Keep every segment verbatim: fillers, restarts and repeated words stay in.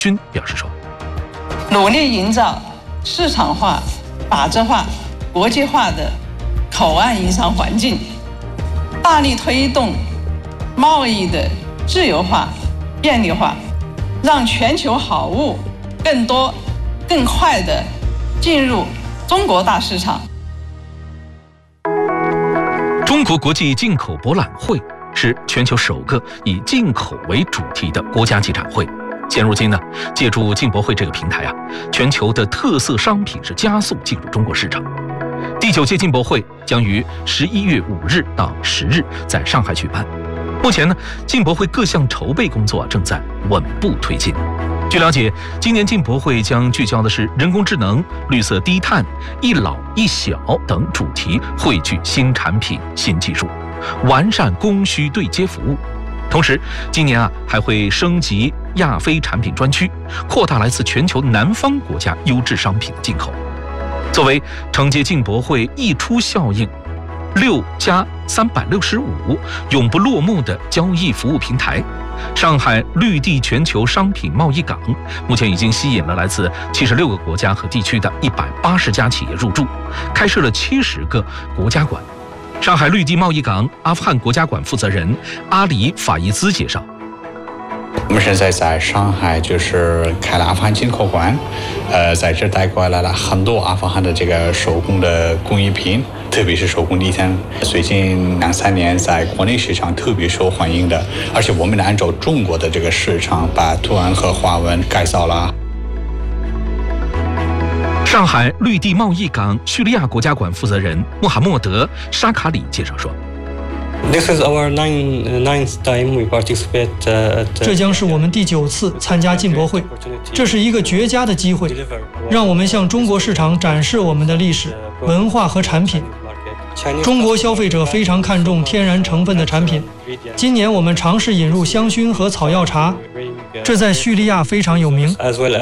军表示说， 努力营造市场化、法治化、国际化的口岸营商环境，大力推动贸易的自由化、便利化，让全球好物更多、更快地进入中国大市场。 中国国际进口博览会是全球首个以进口为主题的国家级展会。现如今呢，借助进博会这个平台啊，全球的特色商品是加速进入中国市场。第九届进博会将于十一月五日到十日在上海举办。目前呢，进博会各项筹备工作正在稳步推进。据了解，今年进博会将聚焦的是人工智能、绿色低碳、一老一小等主题，汇聚新产品、新技术，完善供需对接服务。同时，今年啊还会升级亚非产品专区，扩大来自全球南方国家优质商品的进口。作为承接进博会溢出效应六加三百六十五永不落幕的交易服务平台，上海绿地全球商品贸易港目前已经吸引了来自七十六个国家和地区的一百八十家企业入驻，开设了七十个国家馆。上海绿地贸易港阿富汗国家馆负责人阿里法伊兹介绍， 我们现在在上海就是开了阿富汗进口馆，呃，在这带过来了很多阿富汗的这个手工的工艺品，特别是手工地毯，最近两三年在国内市场特别受欢迎的，而且我们按照中国的这个市场把图案和花纹改造了。 上海绿地贸易港叙利亚国家馆负责人穆罕默德·沙卡里介绍说， 这将是我们第九次参加进博会，这是一个绝佳的机会，让我们向中国市场展示我们的历史、文化和产品。中国消费者非常看重天然成分的产品，今年我们尝试引入香薰和草药茶，这在叙利亚非常有名。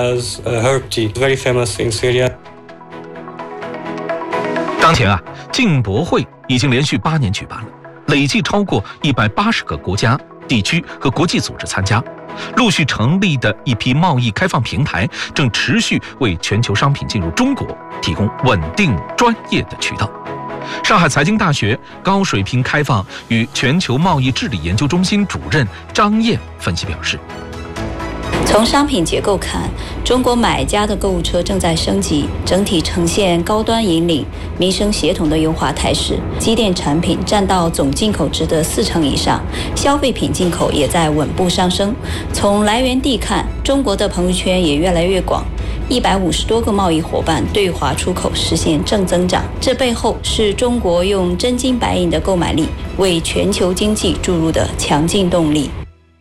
当前啊，进博会已经连续八年举办了，累计超过一百八十个国家、地区和国际组织参加。陆续成立的一批贸易开放平台，正持续为全球商品进入中国提供稳定专业的渠道。上海财经大学高水平开放与全球贸易治理研究中心主任张燕分析表示， 从商品结构看，中国买家的购物车正在升级，整体呈现高端引领、民生协同的优化态势。机电产品占到总进口值的四成以上，消费品进口也在稳步上升。从来源地看，中国的朋友圈也越来越广。一百五十多个贸易伙伴对华出口实现正增长，这背后是中国用真金白银的购买力为全球经济注入的强劲动力。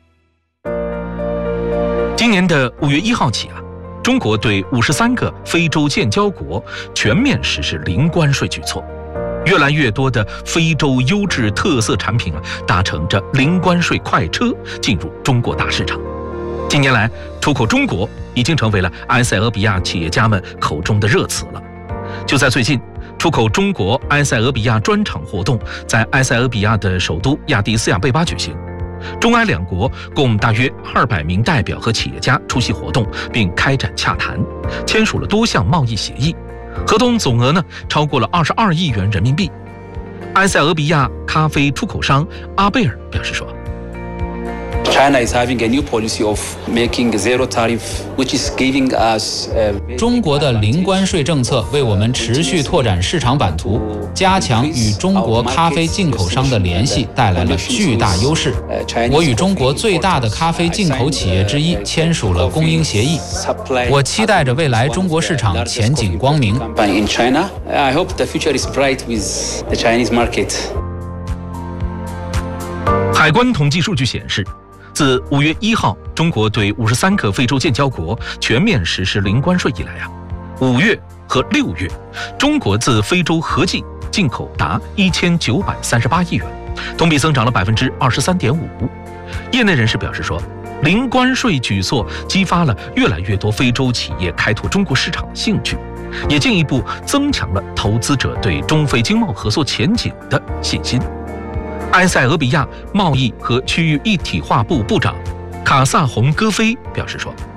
今年的五月一号起啊，中国对五十三个非洲建交国全面实施零关税举措，越来越多的非洲优质特色产品啊，搭乘着零关税快车进入中国大市场。近年来，出口中国已经成为了埃塞俄比亚企业家们口中的热词了。就在最近，出口中国埃塞俄比亚专场活动在埃塞俄比亚的首都亚的斯亚贝巴举行，中埃两国共大约二百名代表和企业家出席活动，并开展洽谈，签署了多项贸易协议，合同总额呢超过了二十二亿元人民币。埃塞俄比亚咖啡出口商阿贝尔表示说， China is having a new policy of making zero tariff, which is giving us. 中国的零关税政策为我们持续拓展市场版图，加强与中国咖啡进口商的联系带来了巨大优势。我与中国最大的咖啡进口企业之一签署了供应协议，我期待着未来中国市场前景光明。 In China, I hope the future is bright with the Chinese market. 海关统计数据显示，自五月一号，中国对五十三个非洲建交国全面实施零关税以来啊，五月和六月，中国自非洲合计进口达一千九百三十八亿元，同比增长了百分之二十三点五。业内人士表示说，零关税举措激发了越来越多非洲企业开拓中国市场的兴趣，也进一步增强了投资者对中非经贸合作前景的信心。埃塞俄比亚贸易和区域一体化部部长卡萨洪戈菲表示说，